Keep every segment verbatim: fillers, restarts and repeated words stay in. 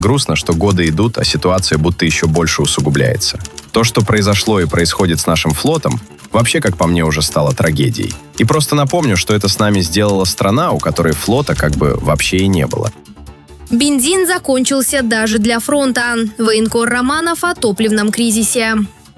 Грустно, что годы идут, а ситуация будто еще больше усугубляется. То, что произошло и происходит с нашим флотом, вообще, как по мне, уже стало трагедией. И просто напомню, что это с нами сделала страна, у которой флота как бы вообще и не было. Бензин закончился даже для фронта. Военкор Романов о топливном кризисе.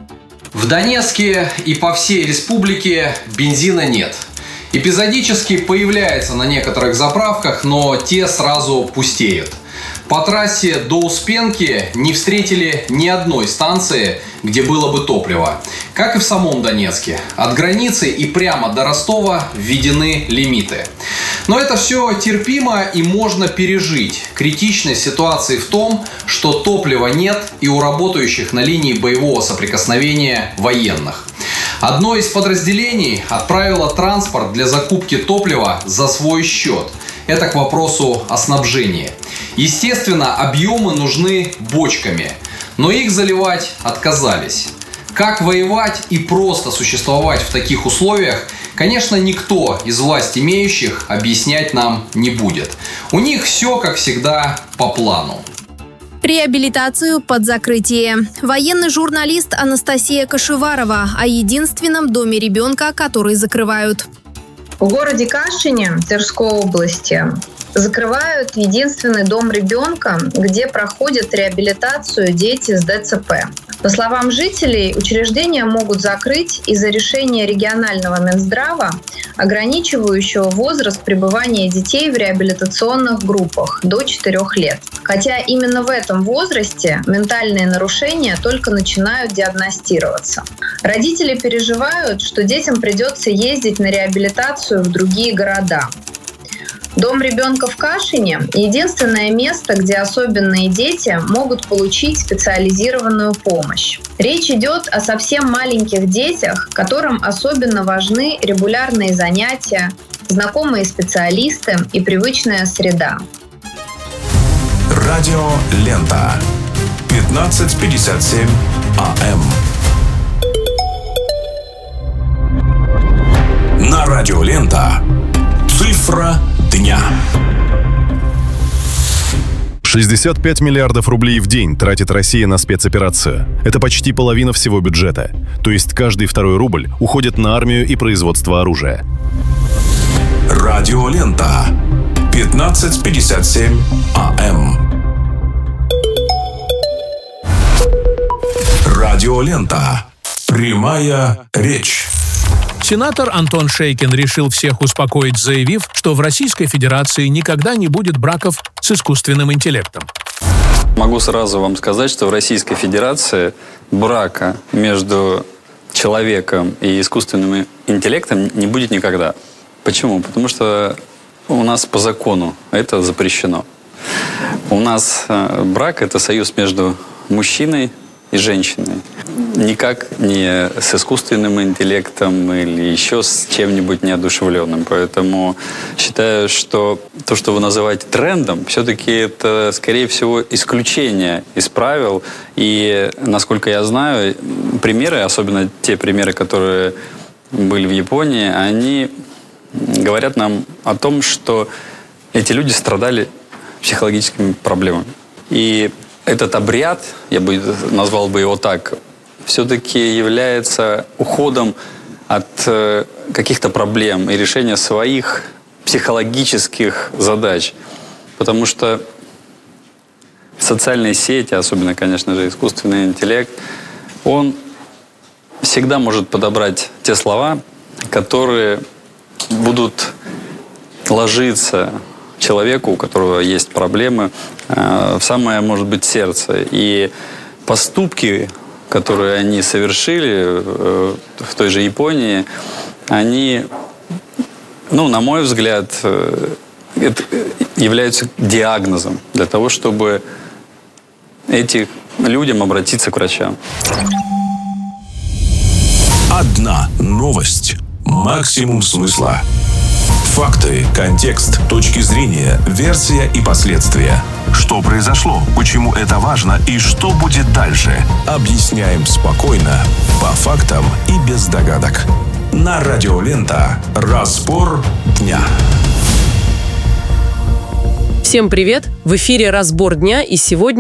В Донецке и по всей республике бензина нет. Эпизодически появляется на некоторых заправках, но те сразу пустеют. По трассе до Успенки не встретили ни одной станции, где было бы топливо. Как и в самом Донецке. От границы и прямо до Ростова введены лимиты. Но это все терпимо и можно пережить. Критичность ситуации в том, что топлива нет и у работающих на линии боевого соприкосновения военных. Одно из подразделений отправило транспорт для закупки топлива за свой счет. Это к вопросу о снабжении. Естественно, объемы нужны бочками, но их заливать отказались. Как воевать и просто существовать в таких условиях, конечно, никто из власть имеющих объяснять нам не будет. У них все, как всегда, по плану. Реабилитацию под закрытие. Военный журналист Анастасия Кашеварова о единственном доме ребенка, который закрывают. В городе Кашине Тверской области закрывают единственный дом ребенка, где проходят реабилитацию дети с ДЦП. По словам жителей, учреждения могут закрыть из-за решения регионального Минздрава, ограничивающего возраст пребывания детей в реабилитационных группах до четырёх лет. Хотя именно в этом возрасте ментальные нарушения только начинают диагностироваться. Родители переживают, что детям придется ездить на реабилитацию в другие города. Дом ребенка в Кашине – единственное место, где особенные дети могут получить специализированную помощь. Речь идет о совсем маленьких детях, которым особенно важны регулярные занятия, знакомые специалисты и привычная среда. Радио Лента. пятнадцать пятьдесят семь АМ. На Радио Лента. Цифра дня. шестьдесят пять миллиардов рублей в день тратит Россия на спецоперацию. Это почти половина всего бюджета. То есть каждый второй рубль уходит на армию и производство оружия. Радио Лента. пятнадцать пятьдесят семь АМ. Радио Лента. Прямая речь. Сенатор Антон Шейкин решил всех успокоить, заявив, что в Российской Федерации никогда не будет браков с искусственным интеллектом. Могу сразу вам сказать, что в Российской Федерации брака между человеком и искусственным интеллектом не будет никогда. Почему? Потому что у нас по закону это запрещено. У нас брак – это союз между мужчиной и женщиной. Никак не с искусственным интеллектом или еще с чем-нибудь неодушевленным. Поэтому считаю, что то, что вы называете трендом, все-таки это, скорее всего, исключение из правил. И, насколько я знаю, примеры, особенно те примеры, которые были в Японии, они говорят нам о том, что эти люди страдали психологическими проблемами. И этот обряд, я бы назвал бы его так, все-таки является уходом от э, каких-то проблем и решения своих психологических задач. Потому что социальные сети, особенно, конечно же, искусственный интеллект, он всегда может подобрать те слова, которые будут ложиться человеку, у которого есть проблемы, в самое, может быть, сердце. И поступки, которые они совершили в той же Японии, они, ну, на мой взгляд, это являются диагнозом для того, чтобы этим людям обратиться к врачам. Одна новость. Максимум смысла. Факты, контекст, точки зрения, версия и последствия. Что произошло, почему это важно и что будет дальше. Объясняем спокойно, по фактам и без догадок. На Радио Лента. Разбор дня. Всем привет! В эфире «Разбор дня» и сегодня